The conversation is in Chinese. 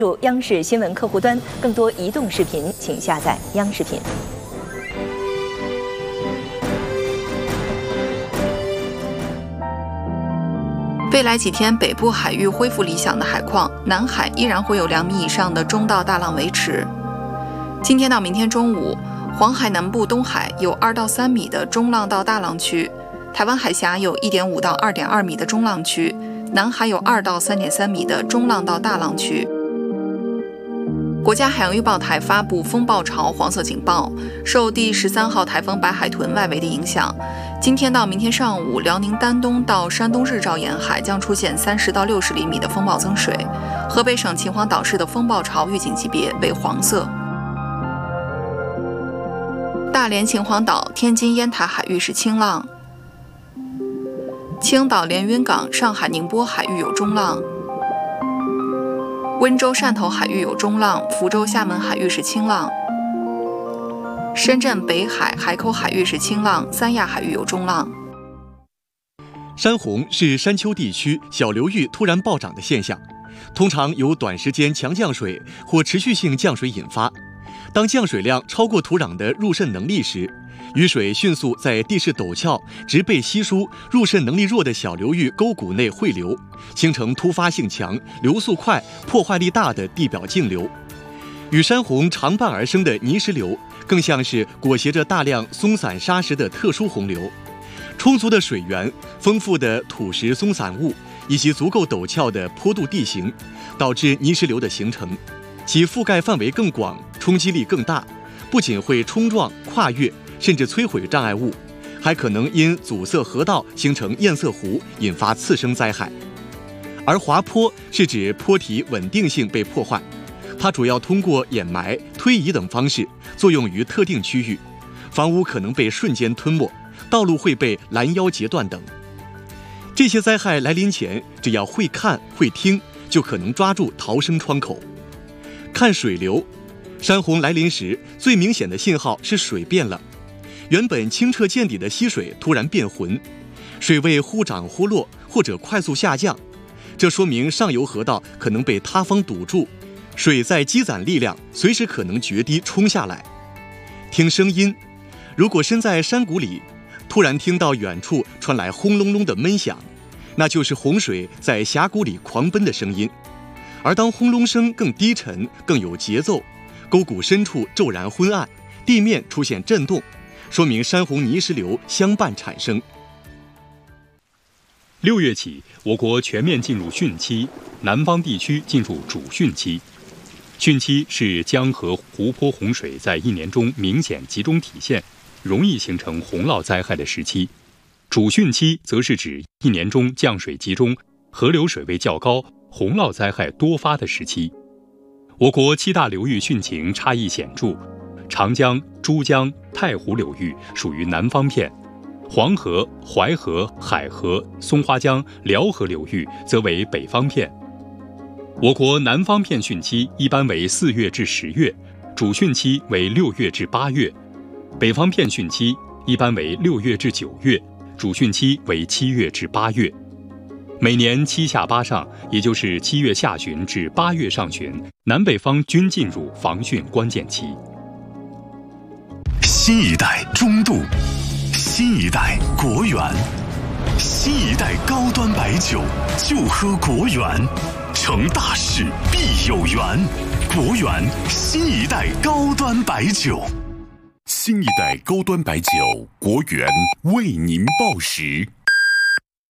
入央视新闻客户端，更多移动视频请下载央视频。 未来几天，北部海域恢复理想的海况，南海依然会有2米以上的中到大浪维持。今天到明天中午，黄海南部、东海有2到3米的中浪到大浪区，台湾海峡有1.5到2.2米的中浪区，南海有2到3.3米的中浪到大浪区。国家海洋预报台发布风暴潮黄色警报，受第13号台风白海豚外围的影响，今天到明天上午，辽宁丹东到山东日照沿海将出现30到60厘米的风暴增水，河北省秦皇岛市的风暴潮预警级别为黄色。大连、秦皇岛、天津、烟台海域是清浪，青岛、连云港、上海、宁波海域有中浪，温州、汕头海域有中浪，福州、厦门海域是清浪，深圳、北海、海口海域是清浪，三亚海域有中浪。 山洪是山丘地区小流域突然暴涨的现象，通常由短时间强降水或持续性降水引发。当降水量超过土壤的入渗能力时，雨水迅速在地势陡峭、植被稀疏、入渗能力弱的小流域沟谷内汇流，形成突发性强、流速快、破坏力大的地表径流。与山洪常伴而生的泥石流，更像是裹挟着大量松散沙石的特殊洪流。充足的水源、丰富的土石松散物以及足够陡峭的坡度地形，导致泥石流的形成。其覆盖范围更广，冲击力更大，不仅会冲撞、跨越，甚至摧毁障碍物，还可能因阻塞河道形成堰塞湖，引发次生灾害。而滑坡是指坡体稳定性被破坏，它主要通过掩埋、推移等方式作用于特定区域，房屋可能被瞬间吞没，道路会被拦腰截断等。这些灾害来临前，只要会看会听，就可能抓住逃生窗口。看水流，山洪来临时最明显的信号是水变了，原本清澈见底的溪水突然变浑，水位忽涨忽落或者快速下降，这说明上游河道可能被塌方堵住，水在积攒力量，随时可能决堤冲下来。听声音，如果身在山谷里，突然听到远处传来轰隆隆的闷响，那就是洪水在峡谷里狂奔的声音。而当轰隆声更低沉、更有节奏，沟谷深处骤然昏暗，地面出现震动，说明山洪泥石流相伴产生。 6月起，我国全面进入汛期，南方地区进入主汛期。汛期是江河湖泊洪水在1年中明显集中体现，容易形成洪涝灾害的时期。主汛期则是指1年中降水集中、河流水位较高、洪涝灾害多发的时期。我国7大流域汛情差异显著，长江、珠江、太湖流域属于南方片，黄河、淮河、海河、松花江、辽河流域则为北方片。我国南方片汛期一般为4月至10月，主汛期为6月至8月；北方片汛期一般为6月至9月，主汛期为7月至8月。每年7下8上，也就是7月下旬至8月上旬，南北方均进入防汛关键期。 新一代中度，新一代国源，新一代高端白酒就喝国源，成大事必有缘。国源新一代高端白酒， 新一代高端白酒国源为您报时。